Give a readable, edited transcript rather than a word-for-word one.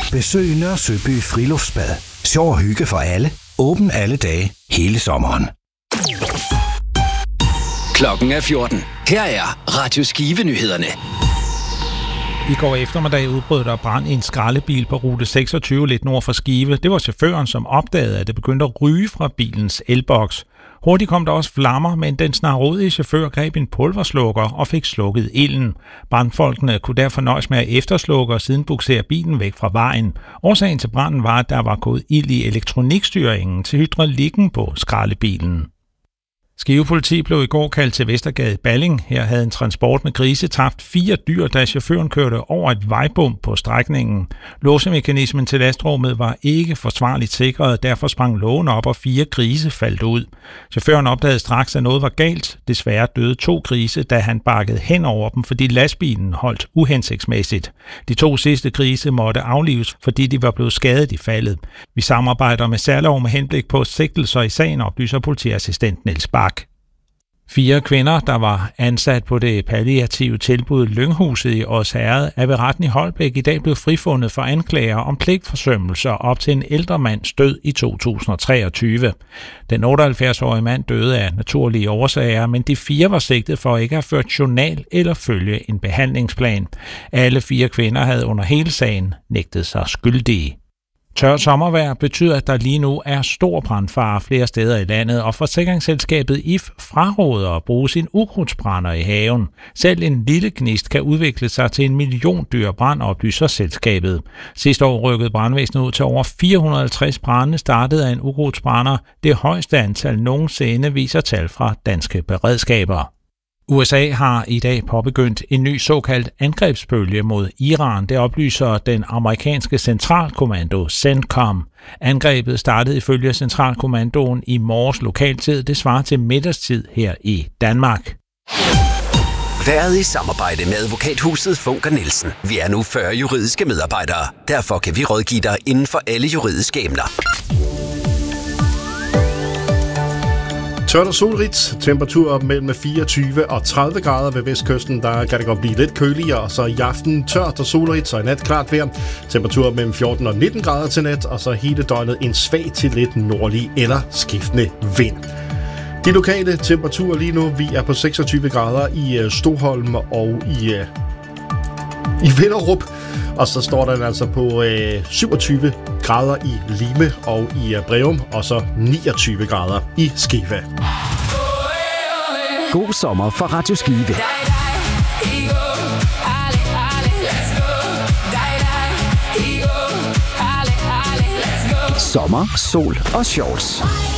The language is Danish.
Besøg Nørre Søby Friluftsbad. Sjov og hygge for alle. Åben alle dage, hele sommeren. Klokken er 14. Her er Radio Skive-nyhederne. I går eftermiddag udbrød der brand i en skraldebil på rute 26 lidt nord for Skive. Det var chaufføren, som opdagede, at det begyndte at ryge fra bilens elboks. Hurtigt kom der også flammer, men den snarrådige chauffør greb en pulverslukker og fik slukket ilden. Brandfolkene kunne derfor nøjes med at efterslukke og siden buksere bilen væk fra vejen. Årsagen til branden var, at der var gået ild i elektronikstyringen til hydraulikken på skraldebilen. Skive Politi blev i går kaldt til Vestergade i Balling. Her havde en transport med grise tabt 4 dyr, da chaufføren kørte over et vejbump på strækningen. Låsemekanismen til lastrummet var ikke forsvarligt sikret, derfor sprang lågen op, og 4 grise faldt ud. Chaufføren opdagede straks, at noget var galt. Desværre døde 2 grise, da han bakkede hen over dem, fordi lastbilen holdt uhensigtsmæssigt. De 2 sidste grise måtte aflives, fordi de var blevet skadet i faldet. Vi samarbejder med Særlov med henblik på sigtelser i sagen, oplyser politiassistent Niels Bak. 4 kvinder, der var ansat på det palliative tilbud Lynghuset i Odsherred, er ved retten i Holbæk i dag blevet frifundet for anklager om pligtforsømmelser op til en ældre mands død i 2023. Den 78-årige mand døde af naturlige årsager, men de 4 var sigtet for ikke at have ført journal eller følge en behandlingsplan. Alle 4 kvinder havde under hele sagen nægtet sig skyldige. Tørt sommervejr betyder, at der lige nu er stor brandfare flere steder i landet, og forsikringsselskabet IF fraråder at bruge sin ukrudtsbrænder i haven. Selv en lille gnist kan udvikle sig til en milliondyr brand, oplyser selskabet. Sidste år rykkede brandvæsenet ud til over 450 brande startet af en ukrudtsbrænder. Det højeste antal nogensinde, viser tal fra danske beredskaber. USA har i dag påbegyndt en ny såkaldt angrebsbølge mod Iran. Det oplyser den amerikanske centralkommando CENTCOM. Angrebet startede ifølge centralkommandoen i morges lokaltid. Det svarer til middagstid her i Danmark. Været i samarbejde med advokathuset Funker Nielsen. Vi er nu 40 juridiske medarbejdere. Derfor kan vi rådgive dig inden for alle juridiske emner. Tørt og solrigt, temperatur mellem 24 og 30 grader ved vestkysten, der kan det godt blive lidt køligere, og så i aften tørt og solrigt, så i nat klart vejr, temperatur mellem 14 og 19 grader til nat, og så hele døgnet en svag til lidt nordlig eller skiftende vind. De lokale temperaturer lige nu, vi er på 26 grader i Stoholm og i Vinderup, og så står den altså på 27 grader i Lime og i Breum, og så 29 grader i Skive. God sommer fra Radio Skive. Sommer, sol og shorts.